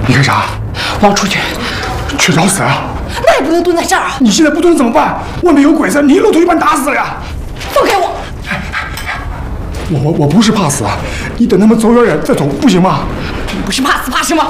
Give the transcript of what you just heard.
你干啥？ 我要出去， 去找死啊！ 那也不能蹲在这儿啊！ 你现在不蹲怎么办？外面有鬼子，你一露头就把你打死了呀！ 放开我！ 我不是怕死啊，你等他们走远点再走，不行吗？ 你不是怕死怕什么？